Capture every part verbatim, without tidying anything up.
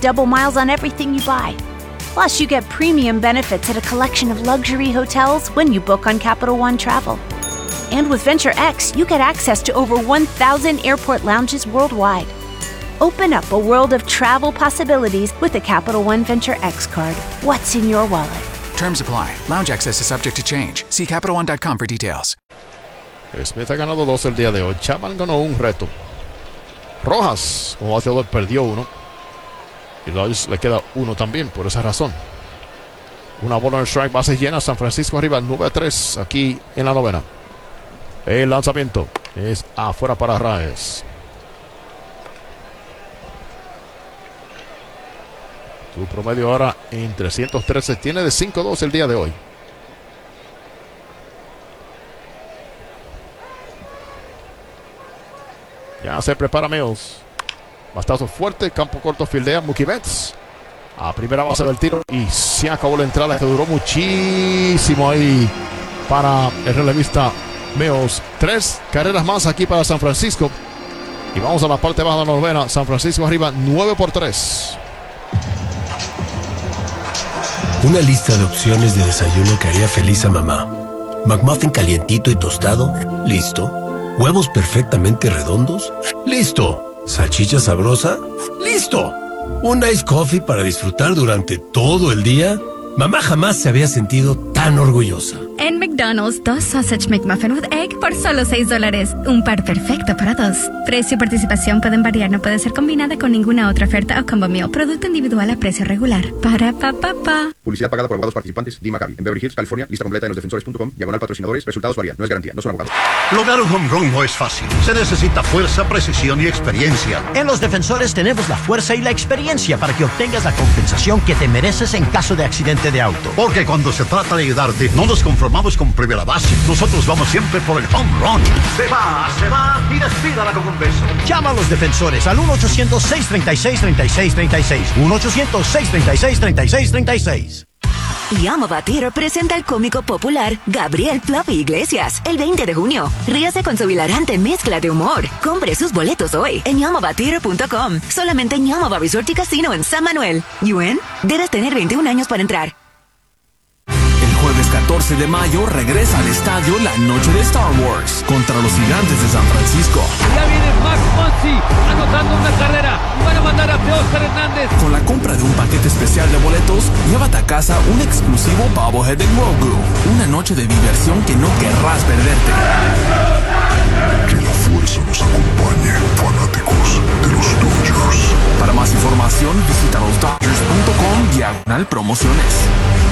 double miles on everything you buy. Plus, you get premium benefits at a collection of luxury hotels when you book on Capital One Travel. And with Venture X, you get access to over one thousand airport lounges worldwide. Open up a world of travel possibilities with the Capital One Venture X card. What's in your wallet? Terms apply. Lounge access is subject to change. See Capital One dot com for details. Smith ha ganado dos el día de hoy. Chapman ganó un reto. Rojas, como bateador, perdió uno. Y Dodgers le queda uno también, por esa razón. Una bola en el strike, bases llenas. San Francisco arriba, nueve a tres aquí en la novena. El lanzamiento es afuera para Raes. Su promedio ahora en trescientos trece. Tiene de cinco dos el día de hoy. Ya se prepara Mills. Bastazo fuerte, campo corto, fildea Mookie Betts. A primera base del tiro y se acabó la entrada que duró muchísimo ahí para el relevista Mills. Tres carreras más aquí para San Francisco. Y vamos a la parte baja de la novena. San Francisco arriba nueve por tres. Una lista de opciones de desayuno que haría feliz a mamá. McMuffin calientito y tostado, listo. Huevos perfectamente redondos, listo. Salchicha sabrosa, listo. Un iced coffee para disfrutar durante todo el día. Mamá jamás se había sentido tan orgullosa. En McDonald's, dos Sausage McMuffin with Egg por solo seis dólares. Un par perfecto para dos. Precio y participación pueden variar, no puede ser combinada con ninguna otra oferta o combo meal. Producto individual a precio regular. Para pa pa pa. Publicidad pagada por abogados participantes. D. Maccabi. En Beverly Hills, California. Lista completa en los defensores punto com. Diagonal patrocinadores. Resultados varían. No es garantía. No son abogados. Lograr un home run no es fácil. Se necesita fuerza, precisión y experiencia. En los defensores tenemos la fuerza y la experiencia para que obtengas la compensación que te mereces en caso de accidente de auto. Porque cuando se trata de ayudarte, no nos conformamos con primera base. Nosotros vamos siempre por el home run. Se va, se va y despídala con un beso. Llama a los defensores al uno ochocientos, seis treinta y seis, treinta y seis treinta y seis. uno ochocientos, seis treinta y seis, treinta y seis treinta y seis. Yamava Theater presenta al cómico popular Gabriel Fluffy Iglesias el veinte de junio. Ríase con su hilarante mezcla de humor. Compre sus boletos hoy en yamava theater punto com. Solamente en Yamava Resort y Casino en San Manuel. ¿Y en? Debes tener veintiún años para entrar. Jueves catorce de mayo regresa al estadio la noche de Star Wars contra los Gigantes de San Francisco. Ya viene Max Muncy anotando una carrera. Van a mandar a Oscar Hernández. Con la compra de un paquete especial de boletos, llévate a casa un exclusivo bobblehead de Grogu. Una noche de diversión que no querrás perderte. Que la fuerza nos acompañe, fanáticos de los Dodgers. Para más información, visita los dodgers punto com diagonal promociones.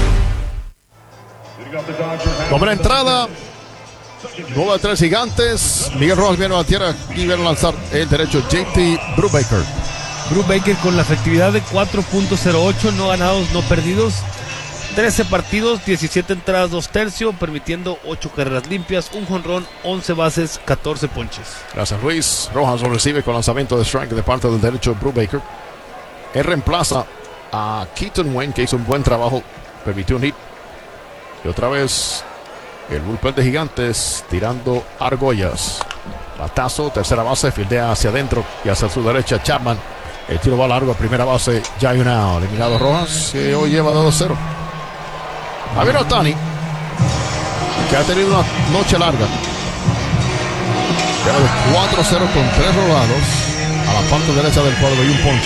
Doble entrada. nueve a tres Gigantes. Miguel Rojas viene a la tierra y viene a lanzar el derecho J T Brubaker. Brubaker con la efectividad de cuatro punto cero ocho, no ganados, no perdidos. trece partidos, diecisiete entradas, dos tercios, permitiendo ocho carreras limpias, un jonrón, once bases, catorce ponches. Gracias, Luis. Rojas lo recibe con lanzamiento de strike de parte del derecho Brubaker. Él reemplaza a Keaton Wayne, que hizo un buen trabajo, permitió un hit. Y otra vez el bullpen de Gigantes tirando argollas. Batazo, tercera base, fildea hacia adentro y hacia su derecha Chapman. El tiro va largo a primera base. Ya hay una eliminado Rojas, que hoy lleva dos cero. Javier Ohtani, que ha tenido una noche larga. Queda de cuatro cero con tres robados a la parte derecha del cuadro y un ponche.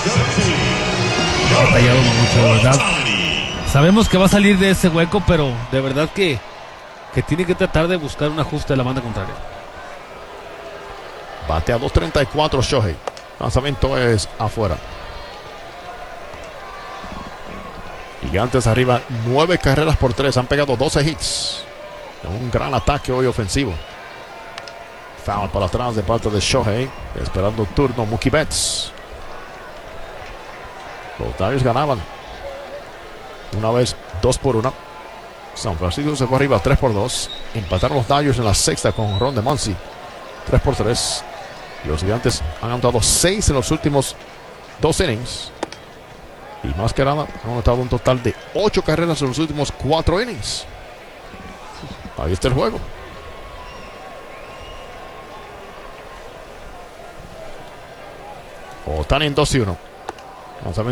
Ha batallado mucho, de verdad. Sabemos que va a salir de ese hueco, pero de verdad que, que tiene que tratar de buscar un ajuste de la banda contraria. Bate a dos treinta y cuatro Shohei. Lanzamiento es afuera. Gigantes arriba, nueve carreras por tres. Han pegado doce hits. Un gran ataque hoy ofensivo. Foul para atrás de parte de Shohei. Esperando turno Mookie Betts. Los Dodgers ganaban una vez dos por una. San Francisco se fue arriba tres por dos. Empataron los Dodgers en la sexta con Ron de Muncy. tres por tres. Y los Gigantes han anotado seis en los últimos dos innings. Y más que nada han anotado un total de ocho carreras en los últimos cuatro innings. Ahí está el juego. Ohtani en dos y uno. Lanzamiento